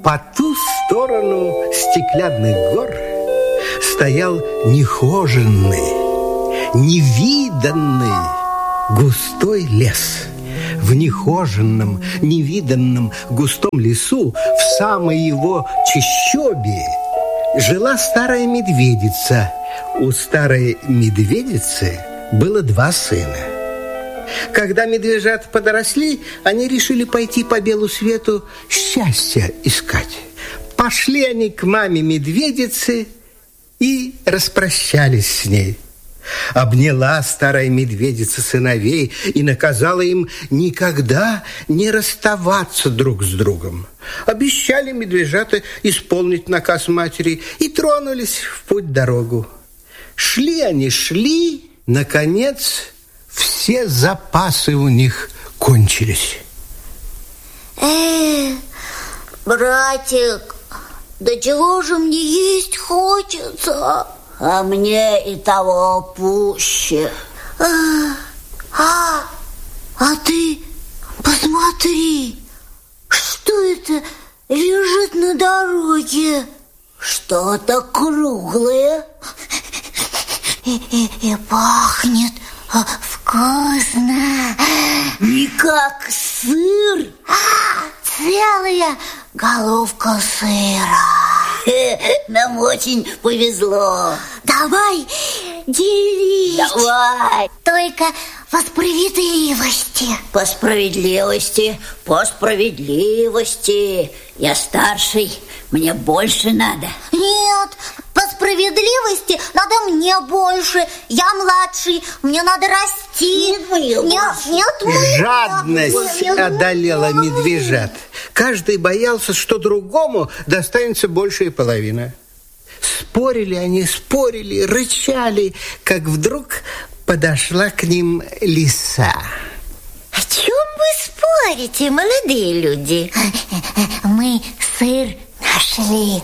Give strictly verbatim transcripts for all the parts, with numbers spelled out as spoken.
По ту сторону стеклянных гор стоял нехоженный, невиданный густой лес. В нехоженном, невиданном густом лесу, в самой его чащобе, жила старая медведица. У старой медведицы было два сына. Когда медвежата подросли, они решили пойти по белу свету счастья искать. Пошли они к маме медведицы и распрощались с ней. Обняла старая медведица сыновей и наказала им никогда не расставаться друг с другом. Обещали медвежата исполнить наказ матери и тронулись в путь-дорогу. Шли они, шли, наконец, все запасы у них кончились. Эх, братик, да чего же мне есть хочется? А мне и того пуще. А, а, а ты посмотри, что это лежит на дороге? Что-то круглое. И, и, и пахнет вкусно. Не как сыр, а целая головка сыра. Нам очень повезло. Давай делись. Давай. Только по справедливости. По справедливости, по справедливости. Я старший, мне больше надо. Нет, по справедливости надо мне больше. Я младший, мне надо расти. Нет, мне нет, нет, мне. Жадность нет, одолела медвежат. Каждый боялся, что другому достанется большая половина. Спорили они, спорили, рычали, как вдруг подошла к ним лиса. О чем вы спорите, молодые люди? Мы сыр нашли.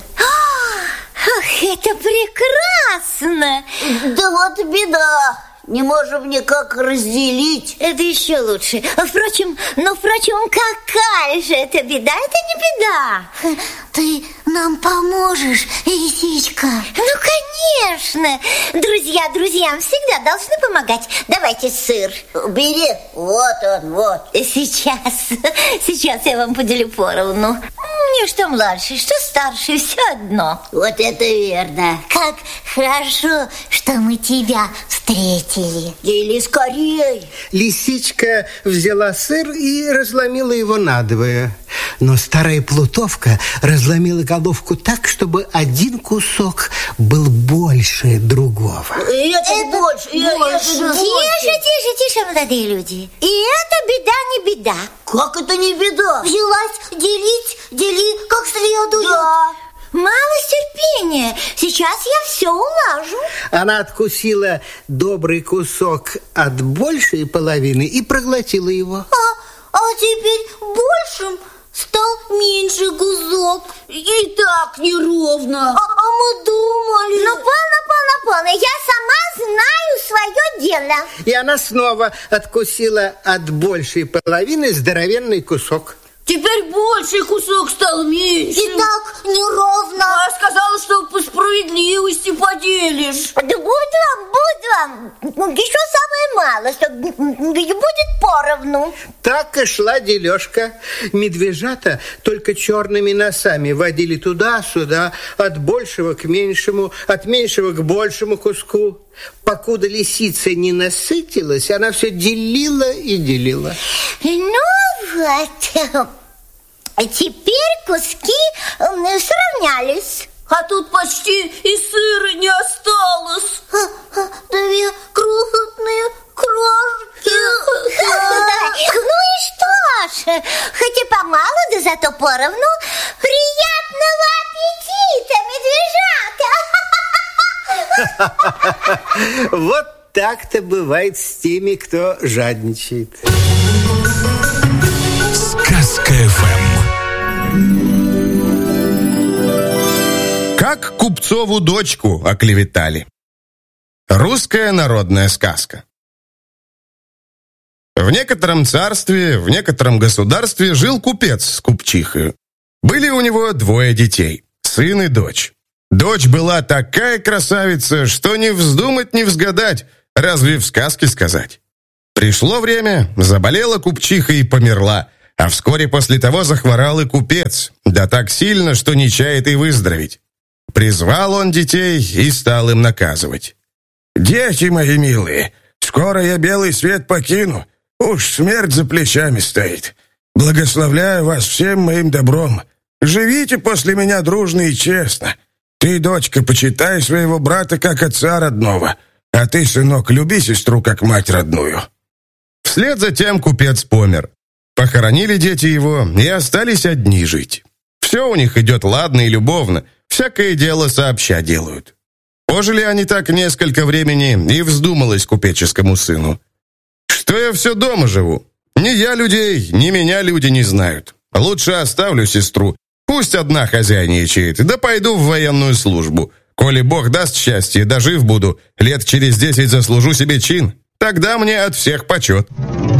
Ах, это прекрасно! Да вот беда. Не можем никак разделить. Это еще лучше. Впрочем, ну, впрочем, какая же это беда? Это не беда. Ты нам поможешь, лисичка? Ну, конечно. Друзья друзьям всегда должны помогать. Давайте сыр. Бери. Вот он, вот. Сейчас. Сейчас я вам поделю поровну. Мне что младший, что старший, все одно. Вот это верно. Как хорошо, что мы тебя встретили. Дели скорей. Лисичка взяла сыр и разломила его надвое. Но старая плутовка разломила головку так, чтобы один кусок был больше другого. Это, это больше. больше. Тише, тише, тише, молодые люди. И это беда не беда. Как это не беда? Взялась делить, дели как следует. Да. Мало терпения. Сейчас я все улажу. Она откусила добрый кусок от большей половины и проглотила его. А, а теперь большим стал меньше кусок. И так неровно. А, а мы думали... Ну, полно, полно, полно. Я сама знаю свое дело. И она снова откусила от большей половины здоровенный кусок. Теперь больший кусок стал меньше. И так неровно. А сказала, что по справедливости поделишь. Да будет вам, будет вам. Еще самое мало, что будет поровну. Так и шла дележка. Медвежата только черными носами водили туда-сюда, от большего к меньшему, от меньшего к большему куску. Покуда лисица не насытилась, она все делила и делила. Ну вот, теперь куски сравнялись. А тут почти и сыра не осталось. А, а, две крохотные крошки. Ну и что ж, хоть и помалу, да зато поровну. Приятного аппетита, медвежата! Вот так-то бывает с теми, кто жадничает. Сказка эф эм. Как купцову дочку оклеветали. Русская народная сказка. В некотором царстве, в некотором государстве жил купец с купчихою. Были у него двое детей, сын и дочь. Дочь была такая красавица, что не вздумать, не взгадать, разве в сказке сказать. Пришло время, заболела купчиха и померла, а вскоре после того захворал и купец, да так сильно, что не чает и выздороветь. Призвал он детей и стал им наказывать. «Дети мои милые, скоро я белый свет покину, уж смерть за плечами стоит. Благословляю вас всем моим добром. Живите после меня дружно и честно. Ты, дочка, почитай своего брата как отца родного, а ты, сынок, люби сестру как мать родную». Вслед за тем купец помер. Похоронили дети его и остались одни жить. Все у них идет ладно и любовно, всякое дело сообща делают. Пожили они так несколько времени, и вздумалось купеческому сыну: «Что я все дома живу? Ни я людей, ни меня люди не знают. Лучше оставлю сестру, пусть одна хозяйничает, да пойду в военную службу. Коли Бог даст счастье, дожив буду, лет через десять заслужу себе чин, тогда мне от всех почет».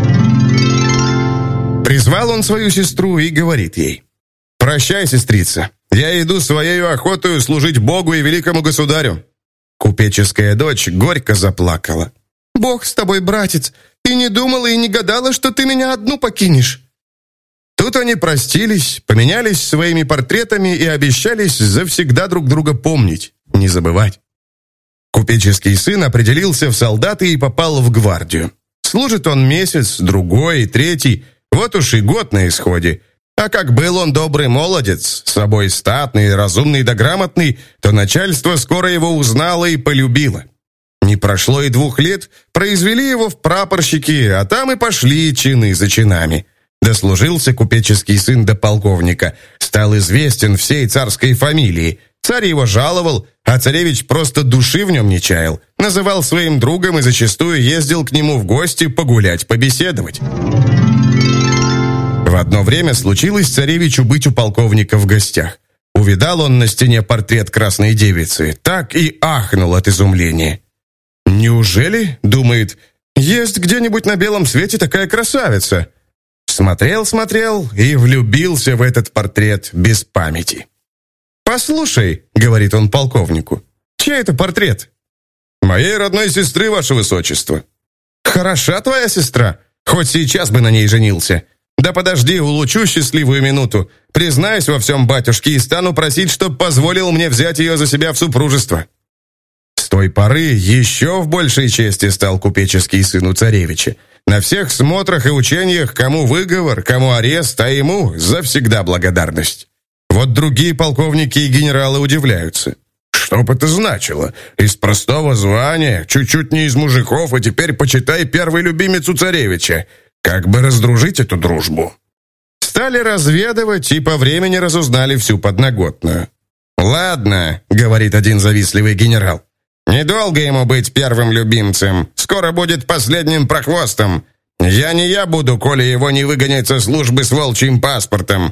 Призвал он свою сестру и говорит ей: «Прощай, сестрица, я иду своею охотою служить Богу и великому государю». Купеческая дочь горько заплакала. «Бог с тобой, братец, и не думала, и не гадала, что ты меня одну покинешь». Тут они простились, поменялись своими портретами и обещались завсегда друг друга помнить, не забывать. Купеческий сын определился в солдаты и попал в гвардию. Служит он месяц, другой, третий, вот уж и год на исходе. А как был он добрый молодец, с собой статный, разумный да грамотный, то начальство скоро его узнало и полюбило. Не прошло и двух лет, произвели его в прапорщики, а там и пошли чины за чинами. Дослужился купеческий сын до полковника, стал известен всей царской фамилии. Царь его жаловал, а царевич просто души в нем не чаял. Называл своим другом и зачастую ездил к нему в гости погулять, побеседовать. В одно время случилось царевичу быть у полковника в гостях. Увидал он на стене портрет красной девицы, так и ахнул от изумления. «Неужели, — думает, — есть где-нибудь на белом свете такая красавица?» Смотрел-смотрел и влюбился в этот портрет без памяти. «Послушай, — говорит он полковнику, — чей это портрет?» «Моей родной сестры, ваше высочество». «Хороша твоя сестра, хоть сейчас бы на ней женился. Да подожди, улучшу счастливую минуту. Признаюсь во всем батюшке и стану просить, чтоб позволил мне взять ее за себя в супружество». С той поры еще в большей чести стал купеческий сын у царевича. На всех смотрах и учениях кому выговор, кому арест, а ему завсегда благодарность. Вот другие полковники и генералы удивляются. Что бы это значило? Из простого звания, чуть-чуть не из мужиков, а теперь, почитай, первый любимец у царевича. Как бы раздружить эту дружбу? Стали разведывать и по времени разузнали всю подноготную. «Ладно, — говорит один завистливый генерал, — недолго ему быть первым любимцем, скоро будет последним прохвостом. Я не я буду, коли его не выгонят со службы с волчьим паспортом».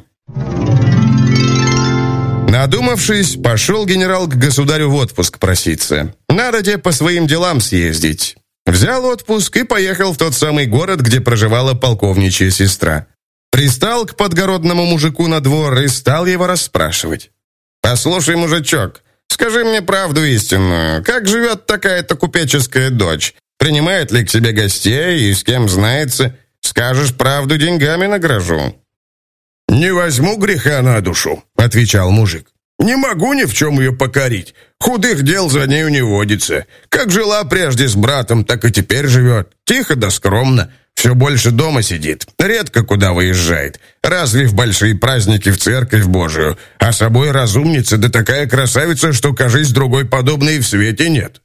Надумавшись, пошел генерал к государю в отпуск проситься. Надо где по своим делам съездить. Взял отпуск и поехал в тот самый город, где проживала полковничья сестра. Пристал к подгородному мужику на двор и стал его расспрашивать. «Послушай, мужичок, скажи мне правду истинную. Как живет такая-то купеческая дочь? Принимает ли к себе гостей и с кем знается? Скажешь правду, деньгами награжу». «Не возьму греха на душу», — отвечал мужик. «Не могу ни в чем ее покорить. Худых дел за нею не водится. Как жила прежде с братом, так и теперь живет. Тихо да скромно. Все больше дома сидит. Редко куда выезжает. Разве в большие праздники в церковь Божию. А собой разумница, да такая красавица, что, кажись, другой подобной в свете нет».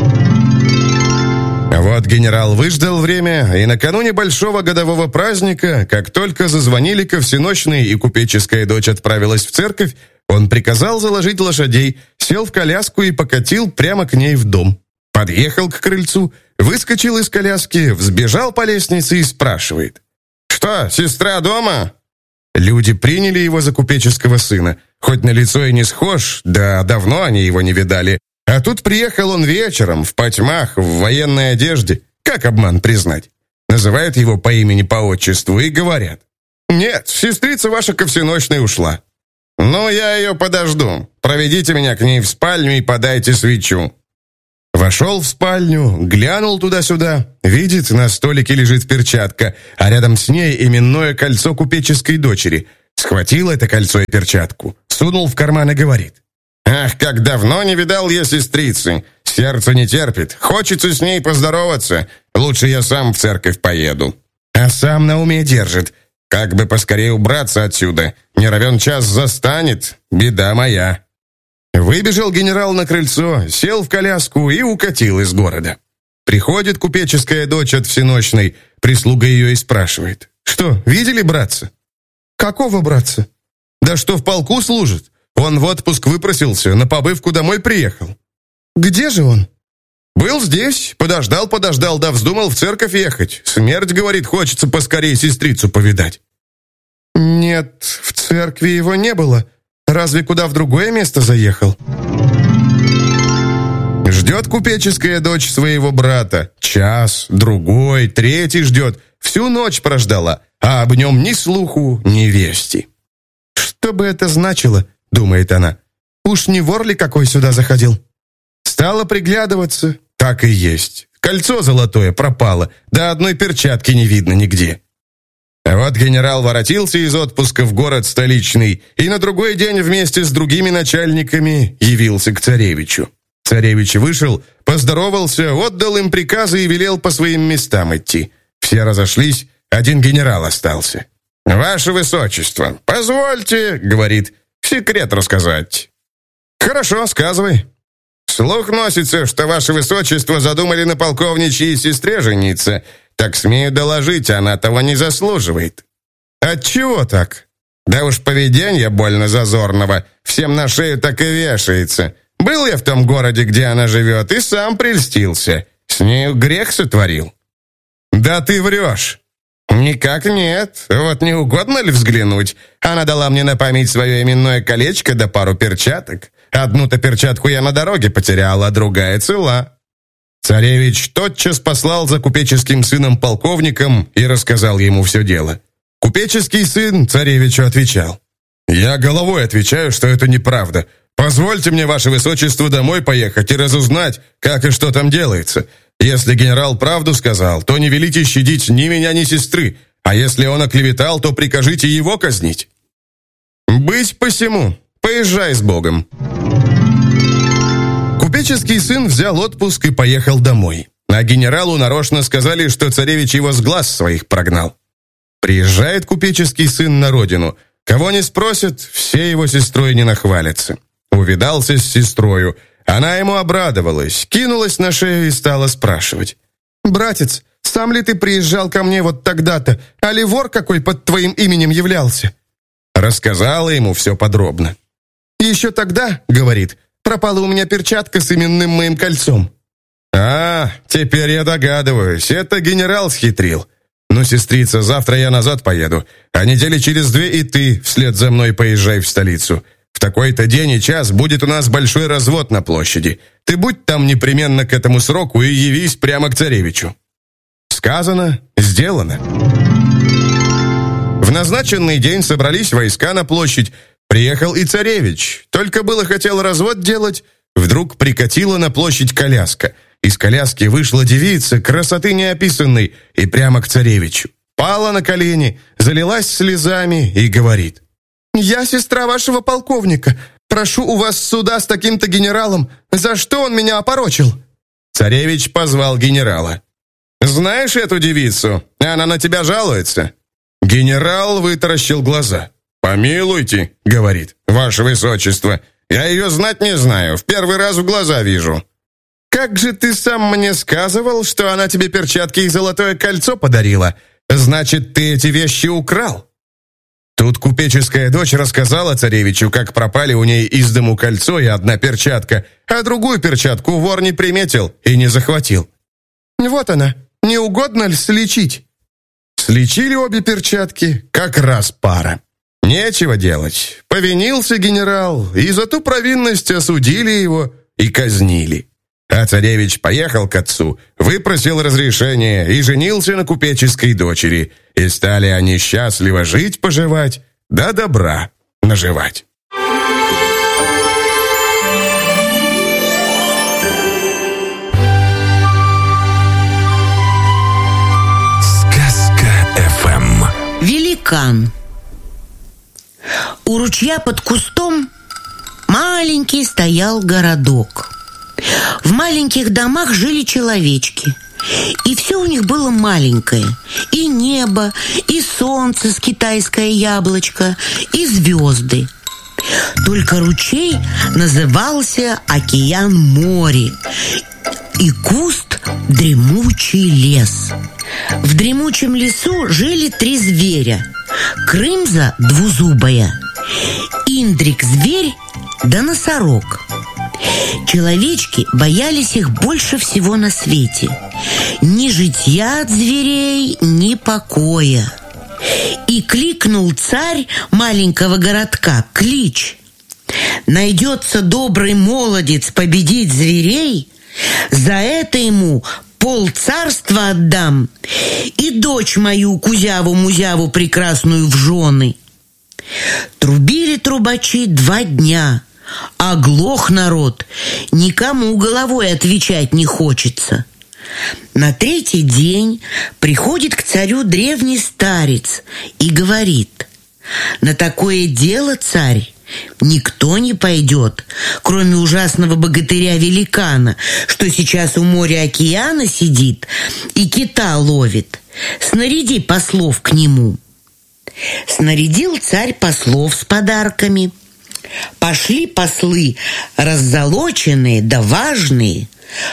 Вот генерал выждал время, и накануне большого годового праздника, как только зазвонили ко всенощной и купеческая дочь отправилась в церковь, он приказал заложить лошадей, сел в коляску и покатил прямо к ней в дом. Подъехал к крыльцу, выскочил из коляски, взбежал по лестнице и спрашивает: «Что, сестра дома?» Люди приняли его за купеческого сына, хоть на лицо и не схож, да давно они его не видали. А тут приехал он вечером, в потьмах, в военной одежде. Как обман признать? Называют его по имени, по отчеству и говорят: «Нет, сестрица ваша ко всенощной ушла». «Ну, я ее подожду. Проведите меня к ней в спальню и подайте свечу». Вошел в спальню, глянул туда-сюда. Видит, на столике лежит перчатка, а рядом с ней именное кольцо купеческой дочери. Схватил это кольцо и перчатку, сунул в карман и говорит: «Ах, как давно не видал я сестрицы! Сердце не терпит, хочется с ней поздороваться. Лучше я сам в церковь поеду». А сам на уме держит: как бы поскорее убраться отсюда, не равен час застанет, беда моя. Выбежал генерал на крыльцо, сел в коляску и укатил из города. Приходит купеческая дочь от всенощной, прислуга ее и спрашивает: «Что, видели братца?» «Какого братца?» «Да что в полку служит. Он в отпуск выпросился, на побывку домой приехал». «Где же он?» «Был здесь, подождал-подождал, да вздумал в церковь ехать. Смерть, говорит, хочется поскорее сестрицу повидать». «Нет, в церкви его не было. Разве куда в другое место заехал?» Ждет купеческая дочь своего брата. Час, другой, третий ждет. Всю ночь прождала, а об нем ни слуху, ни вести. «Что бы это значило?» — думает она. «Уж не вор ли какой сюда заходил?» Стала приглядываться. Так и есть. Кольцо золотое пропало, да одной перчатки не видно нигде. А вот генерал воротился из отпуска в город столичный и на другой день вместе с другими начальниками явился к царевичу. Царевич вышел, поздоровался, отдал им приказы и велел по своим местам идти. Все разошлись, один генерал остался. «Ваше Высочество, позвольте, — говорит, — секрет рассказать». «Хорошо, сказывай». «Слух носится, что Ваше Высочество задумали на полковничьей сестре жениться. Так смею доложить, она того не заслуживает». «Отчего так?» «Да уж поведенье больно зазорного, всем на шею так и вешается. Был я в том городе, где она живет, и сам прельстился. С нею грех сотворил». «Да ты врешь». «Никак нет. Вот не угодно ли взглянуть? Она дала мне на память свое именное колечко да пару перчаток. Одну-то перчатку я на дороге потерял, а другая цела». Царевич тотчас послал за купеческим сыном полковником и рассказал ему все дело. Купеческий сын царевичу отвечал: «Я головой отвечаю, что это неправда. Позвольте мне, Ваше Высочество, домой поехать и разузнать, как и что там делается. Если генерал правду сказал, то не велите щадить ни меня, ни сестры, а если он оклеветал, то прикажите его казнить». «Быть посему, поезжай с Богом». Купеческий сын взял отпуск и поехал домой. А генералу нарочно сказали, что царевич его с глаз своих прогнал. Приезжает купеческий сын на родину. Кого не спросят, все его сестрой не нахвалятся. Увидался с сестрою. Она ему обрадовалась, кинулась на шею и стала спрашивать: «Братец, сам ли ты приезжал ко мне вот тогда-то, а ли вор какой под твоим именем являлся?» Рассказала ему все подробно. «Еще тогда, — говорит, — пропала у меня перчатка с именным моим кольцом». «А, теперь я догадываюсь, это генерал схитрил. Ну, сестрица, завтра я назад поеду, а недели через две и ты вслед за мной поезжай в столицу. В такой-то день и час будет у нас большой развод на площади. Ты будь там непременно к этому сроку и явись прямо к царевичу». Сказано, сделано. В назначенный день собрались войска на площадь. Приехал и царевич. Только было хотел развод делать, вдруг прикатила на площадь коляска. Из коляски вышла девица, красоты неописанной, и прямо к царевичу. Пала на колени, залилась слезами и говорит: «Я сестра вашего полковника. Прошу у вас суда с таким-то генералом. За что он меня опорочил?» Царевич позвал генерала. «Знаешь эту девицу? Она на тебя жалуется». Генерал вытаращил глаза. «Помилуйте, — говорит, — Ваше Высочество, я ее знать не знаю, в первый раз в глаза вижу». «Как же ты сам мне сказывал, что она тебе перчатки и золотое кольцо подарила? Значит, ты эти вещи украл?» Тут купеческая дочь рассказала царевичу, как пропали у ней из дому кольцо и одна перчатка, а другую перчатку вор не приметил и не захватил. «Вот она, не угодно ли сличить?» Сличили обе перчатки, как раз пара. Нечего делать. Повинился генерал, и за ту провинность осудили его и казнили. А царевич поехал к отцу, выпросил разрешение и женился на купеческой дочери. И стали они счастливо жить-поживать, да добра наживать. Великан. У ручья под кустом маленький стоял городок. В маленьких домах жили человечки. И все у них было маленькое. И небо, и солнце с китайское яблочко, и звезды. Только ручей назывался Океан-море, и куст — дремучий лес. В дремучем лесу жили три зверя: Крымза двузубая, Индрик зверь да носорог. Человечки боялись их больше всего на свете. Ни житья от зверей, ни покоя. И кликнул царь маленького городка клич: найдется добрый молодец победить зверей, за это ему пол царства отдам и дочь мою Кузяву-Музяву прекрасную в жены. Трубили трубачи два дня, оглох народ, никому головой отвечать не хочется. На третий день приходит к царю древний старец и говорит: на такое дело, царь, никто не пойдет, кроме ужасного богатыря-великана, что сейчас у моря океана сидит и кита ловит. Снаряди послов к нему. Снарядил царь послов с подарками. Пошли послы раззолоченные да важные.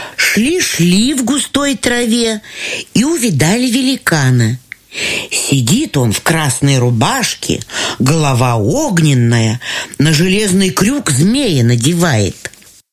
Шли-шли в густой траве и увидали великана. Сидит он в красной рубашке, голова огненная, на железный крюк змея надевает.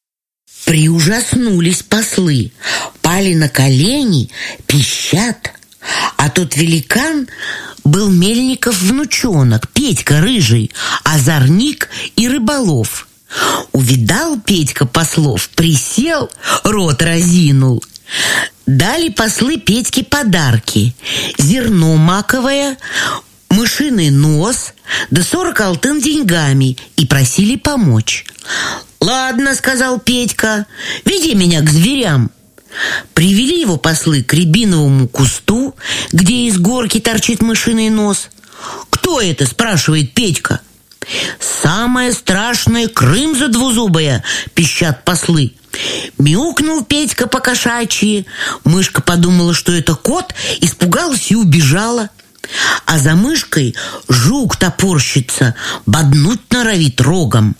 Приужаснулись послы, пали на колени, пищат. А тот великан был Мельников внучонок, Петька рыжий, озорник и рыболов. Увидал Петька послов, присел, рот разинул. Дали послы Петьке подарки: зерно маковое, мышиный нос, да сорок алтын деньгами, и просили помочь. «Ладно, — сказал Петька, — веди меня к зверям». Привели его послы к рябиновому кусту, где из горки торчит мышиный нос. «Кто это?» — спрашивает Петька. «Самая страшная Крымза двузубая», — пищат послы. Мяукнул Петька по-кошачьи. Мышка подумала, что это кот, испугалась и убежала. А за мышкой жук топорщится, боднуть норовит рогом.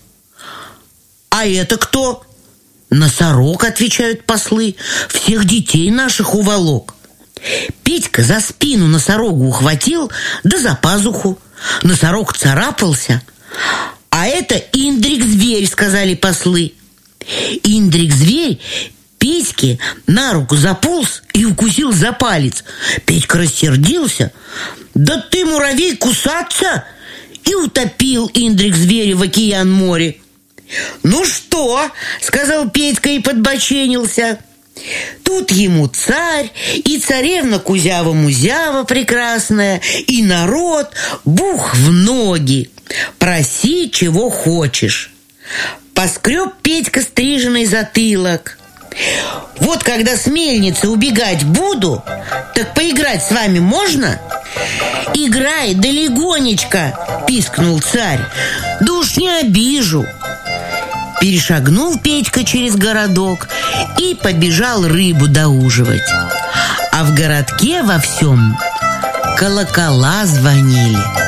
«А это кто?» «Носорог», — отвечают послы, — «всех детей наших уволок». Петька за спину носорогу ухватил, да за пазуху. Носорог царапался. «А это Индрик-зверь», — сказали послы. Индрик-зверь Петьке на руку заполз и укусил за палец. Петька рассердился. «Да ты, муравей, кусаться!» И утопил Индрик-зверя в океан-море. «Ну что?» — сказал Петька и подбоченился. Тут ему царь и царевна Кузява-Музява прекрасная, и народ бух в ноги. Проси, чего хочешь. Поскреб Петька стриженный затылок. «Вот когда с мельницы убегать буду, так поиграть с вами можно?» «Играй, да легонечко!» — пискнул царь. «Да уж не обижу!» Перешагнул Петька через городок и побежал рыбу доуживать. А в городке во всем колокола звонили.